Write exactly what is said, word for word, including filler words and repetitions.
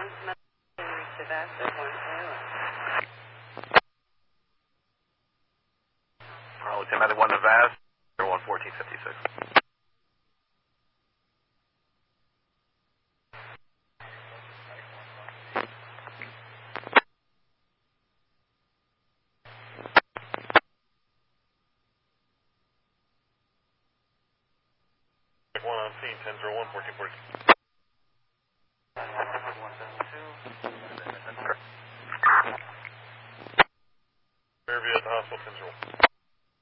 Arlington, Method one Nevada, one fourteen fifty-six. one on scene, ten zero one, fourteen forty.